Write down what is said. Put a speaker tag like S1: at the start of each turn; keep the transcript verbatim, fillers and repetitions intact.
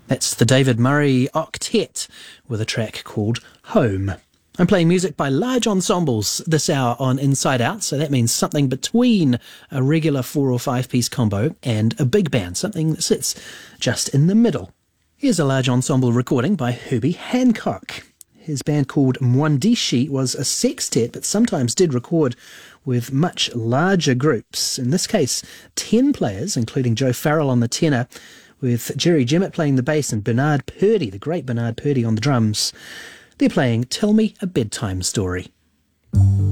S1: That's the David Murray Octet with a track called Home. I'm playing music by large ensembles this hour on Inside Out, so that means something between a regular four or five piece combo and a big band, something that sits just in the middle. Here's a large ensemble recording by Herbie Hancock. His band called Mwandishi was a sextet, but sometimes did record with much larger groups. In this case, ten players, including Joe Farrell on the tenor, with Jerry Jemmett playing the bass and Bernard Purdie, the great Bernard Purdie, on the drums. They're playing Tell Me a Bedtime Story.